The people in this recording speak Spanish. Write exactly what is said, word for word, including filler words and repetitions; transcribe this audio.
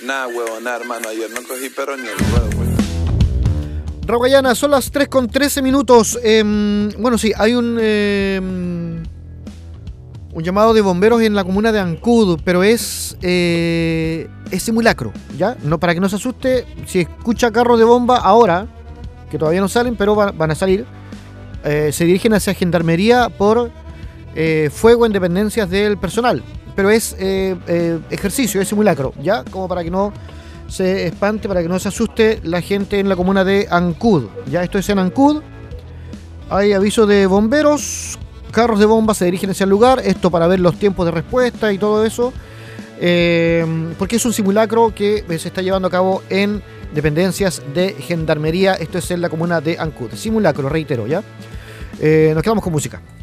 Nada, huevo, nada, hermano. Ayer no cogí perro ni el huevo, güey. Raguayana, son las tres con trece minutos. Eh, bueno, sí, hay un eh, un llamado de bomberos en la comuna de Ancud, pero es eh, es simulacro, ¿ya? No, para que no se asuste, si escucha carros de bomba ahora, que todavía no salen, pero van, van a salir, eh, se dirigen hacia Gendarmería por eh, fuego en dependencias del personal. Pero es eh, eh, ejercicio, es simulacro, ¿ya? Como para que no se espante, para que no se asuste la gente en la comuna de Ancud. Ya, esto es en Ancud. Hay aviso de bomberos, carros de bomba se dirigen hacia el lugar, esto para ver los tiempos de respuesta y todo eso, eh, porque es un simulacro que se está llevando a cabo en dependencias de Gendarmería. Esto es en la comuna de Ancud. Simulacro, reitero, ¿ya? Eh, nos quedamos con música.